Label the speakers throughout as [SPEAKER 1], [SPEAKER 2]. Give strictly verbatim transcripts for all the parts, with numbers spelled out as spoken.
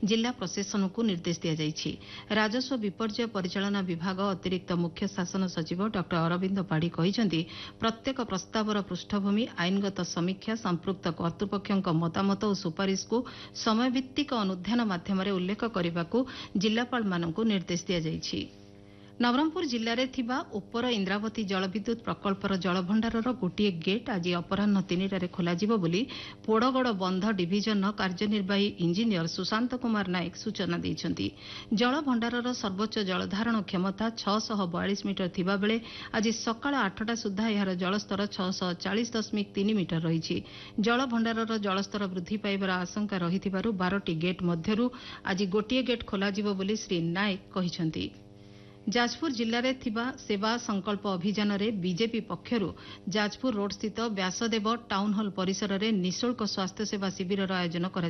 [SPEAKER 1] जिला प्रशासन को निर्देश दिया। राजस्व विपर्यय परिचालना विभाग अतिरिक्त मुख्य शासन सचिव डॉ अरविंद पाढ़ी कहते प्रत्येक प्रस्तावर पृष्ठभूमि आईनगत समीक्षा संपृक्त कर्तृपक्षों मतामत और सुपारिश को समयभित्तिक अनुध्यान माध्यम उल्लेख करने को जिलापाल मानक निर्देश दिया। नवरंगपुर जिले में थिबा उपर इंद्रावती जलविद्युत प्रकल्पर जलभंडार गोटे गेट आज अपराह तीनटार खोलाजिबो बोली पोड़गड़ बंध डिविजन कार्यनिर्वाही इंजीनियर सुशांत कुमार नायक सूचना देइछन्ति। जलभंडार सर्वोच्च जलधारण क्षमता छह सौ बयालीस मीटर थिबा बेले आज सकाळ आठटा सुधा यार जलस्तर छह सौ चालीस दशमिक तीन मीटर रही। जलभंडार जलस्तर वृद्धि पाइबार आशंका रहिथिबारु बारटी गेट मध्यरु आज गोटे गेट खोलाजिबो बोली श्री नायक कहिछन्ति। जाजपुर जिले में थिबा सेवा संकल्प अभियान में बीजेपी पक्षर जाजपुर रोड स्थित व्यासदेव टाउन हॉल परिसर में निःशुल्क स्वास्थ्य सेवा शिविर आयोजन कर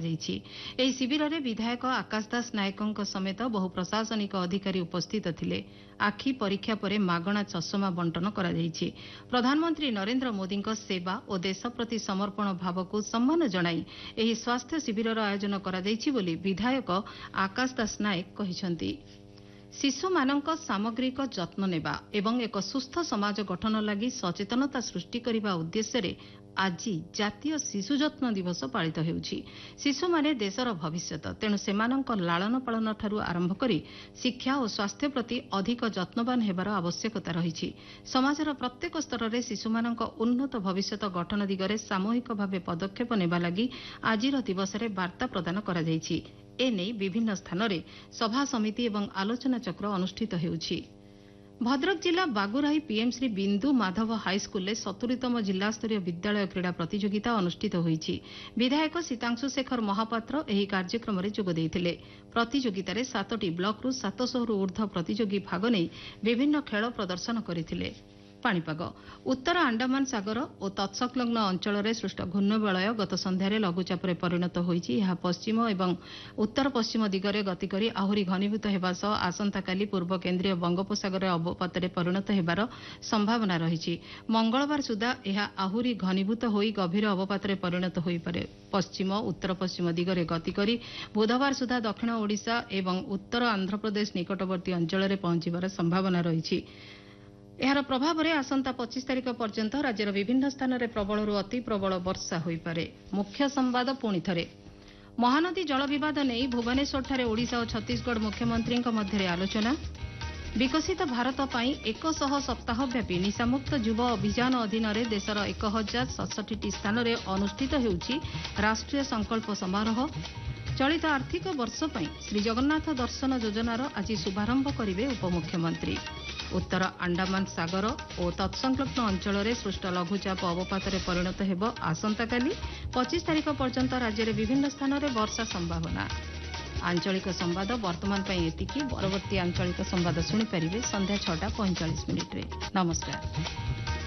[SPEAKER 1] शिविर में विधायक आकाश दास नायक समेत बहु प्रशासनिक अधिकारी उपस्थित थिले। आखि परीक्षा पर मागणा चषमा बंटन कर प्रधानमंत्री नरेंद्र मोदी सेवा और देश प्रति समर्पण भाव को सम्मान जणाई एही स्वास्थ्य शिविर आयोजन कर विधायक आकाश दास नायक कहिसंति। शिशु मानक सामग्रिक जत्न नेबा एवं एक सुस्थ समाज गठन लगी सचेतनता सृष्टि करने उद्देश्य आज जातीय शिशु जत्न दिवस पालित होउछि। शिशु माने देशर भविष्यत, तेणु सेमानक लालन पालन ठारू आरंभ करी शिक्षा और स्वास्थ्य प्रति अधिक जत्नवान हेबार आवश्यकता रही। समाजर प्रत्येक स्तर में शिशुमानक उन्नत भविष्यत गठन दिगरे सामूहिक भाव पदक्षेप नेबा लगी आजिर दिवस रे वार्ता प्रदान करा जायछि। एने विभिन्न स्थान में सभा समिति एवं आलोचना चक्र अनुष्ठित होउछि। भद्रक जिला बागुराही पीएम श्री बिंदु माधव हाईस्कूल में सतुरीतम जिला स्तरीय विद्यालय क्रीड़ा प्रतियोगिता अनुष्ठित होईछि। विधायक सीतांशु शेखर महापात्र एही कार्यक्रम में जोग देइथिले। प्रतियोगिता रे सातटी ब्लॉक रु सात सौ रु ऊर्ध्व प्रतियोगी भाग नहीं विभिन्न खेल प्रदर्शन करथिले। पाणीपाग उत्तर अंडमान सागर और तत्संलग्न अंचल में सृष्ट घूर्णिबलय गत संध्यारे लघुचाप परिणत होईछि। यह पश्चिम और उत्तर पश्चिम दिगरे गति करी आहुरी घनीभूत हेबा सह आसंताकाली पूर्व केन्द्रीय बंगोपसागर अवपातरे परिणत हेबार संभावना रही। मंगलवार सुधा यह आहुरी घनीभूत होई गभीर अवपातरे परिणत होई पारे। पश्चिम उत्तर पश्चिम दिगरे गति करी बुधवार सुधा दक्षिण ओडिशा एवं उत्तर आंध्र प्रदेश निकटवर्ती अंचल में पहुंचबार संभावना रही। यार प्रभाव में आसंता पच्चीस तारिख पर्यंत राज्यर विभिन्न स्थान में प्रबल अति प्रबल वर्षा होई पारे। मुख्य संवाद पुणी थरे महानदी जल विवाद नहीं भुवनेश्वर ओडिशा और छत्तीसगढ़ मुख्यमंत्री मध्य आलोचना। विकसित भारत पाई एक सह सप्ताहव्यापी निशामुक्त युव अभियान अधीन में देशर एक हजार सड़सठी स्थान में अनुष्ठित होउछि राष्ट्रीय संकल्प समारोह। चलित आर्थिक वर्ष पई श्री जगन्नाथ दर्शन योजनार आज शुभारंभ करिवे उपमुख्यमंत्री। उत्तर अंडमान सागर और तत्संलग्न अंचल में सृष्ट लघुचाप अवपातरे परिणत हेब आसंताकाली पच्चीस तारिख पर्यंत राज्य में विभिन्न स्थान में वर्षा संभावना। आंचलिक संवाद वर्तमान पई एतिकी। परवर्ती आंचलिक संवाद शुणी पारिबे संध्या छटा पैंतालीस मिनिट रे। नमस्कार।